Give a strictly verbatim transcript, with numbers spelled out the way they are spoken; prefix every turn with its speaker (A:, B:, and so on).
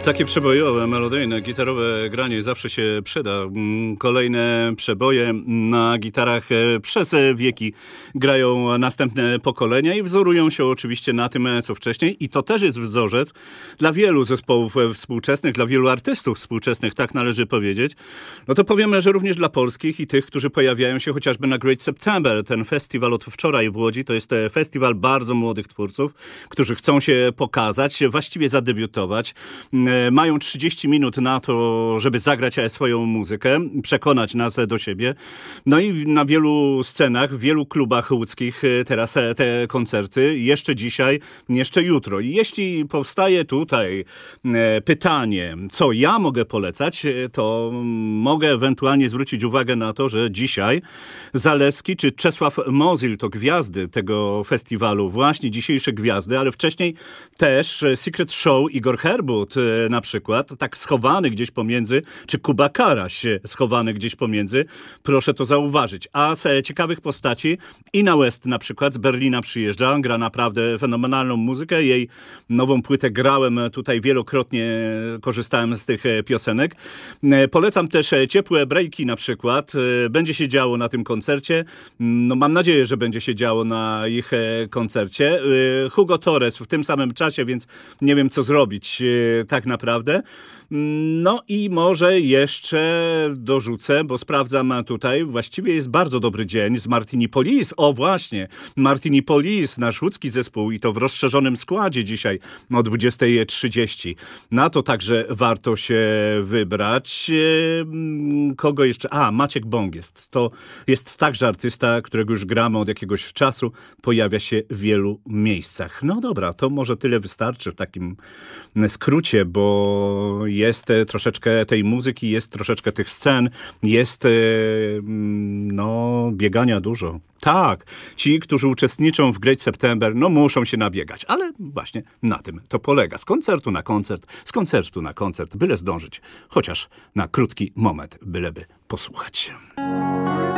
A: Takie przebojowe, melodyjne, gitarowe granie zawsze się przyda. Kolejne przeboje na gitarach przez wieki grają następne pokolenia i wzorują się oczywiście na tym, co wcześniej. I to też jest wzorzec dla wielu zespołów współczesnych, dla wielu artystów współczesnych, tak należy powiedzieć. No to powiemy, że również dla polskich i tych, którzy pojawiają się chociażby na Great September. Ten festiwal od wczoraj w Łodzi to jest festiwal bardzo młodych twórców, którzy chcą się pokazać, właściwie zadebiutować. Mają trzydzieści minut na to, żeby zagrać swoją muzykę, przekonać nas do siebie. No i na wielu scenach, w wielu klubach łódzkich teraz te koncerty, jeszcze dzisiaj, jeszcze jutro. I jeśli powstaje tutaj pytanie, co ja mogę polecać, to mogę ewentualnie zwrócić uwagę na to, że dzisiaj Zalewski czy Czesław Mozil to gwiazdy tego festiwalu, właśnie dzisiejsze gwiazdy, ale wcześniej też Secret Show Igor Herbut na przykład, tak schowany gdzieś pomiędzy, czy Kuba Karaś schowany gdzieś pomiędzy, proszę to zauważyć. A z ciekawych postaci Ina West na przykład z Berlina przyjeżdża, gra naprawdę fenomenalną muzykę, jej nową płytę grałem tutaj wielokrotnie, korzystałem z tych piosenek. Polecam też Ciepłe Breaki na przykład, będzie się działo na tym koncercie, no mam nadzieję, że będzie się działo na ich koncercie. Hugo Torres w tym samym czasie, więc nie wiem co zrobić tak naprawdę. No i może jeszcze dorzucę, bo sprawdzam tutaj, właściwie jest bardzo dobry dzień z Martini Police. O właśnie, Martini Police, nasz łódzki zespół i to w rozszerzonym składzie dzisiaj o dwudziestej trzydzieści. Na to także warto się wybrać. Kogo jeszcze? A, Maciek Bąk jest. To jest także artysta, którego już gramy od jakiegoś czasu. Pojawia się w wielu miejscach. No dobra, to może tyle wystarczy w takim skrócie, bo jest troszeczkę tej muzyki, jest troszeczkę tych scen, jest no biegania dużo. Tak, ci, którzy uczestniczą w Great September, no muszą się nabiegać, ale właśnie na tym to polega. Z koncertu na koncert, z koncertu na koncert, byle zdążyć, chociaż na krótki moment, byleby posłuchać.